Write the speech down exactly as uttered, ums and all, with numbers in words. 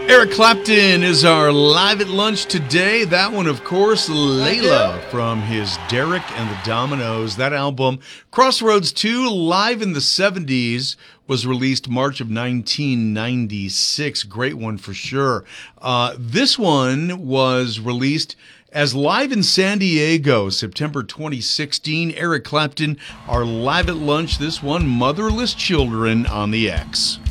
Eric Clapton is our live at lunch today. That one, of course, Layla from his Derek and the Dominoes. That album, Crossroads two, live in the seventies, was released March of nineteen ninety-six. Great one for sure. Uh, this one was released as live in San Diego, September twenty sixteen. Eric Clapton, our live at lunch. This one, Motherless Children on the X.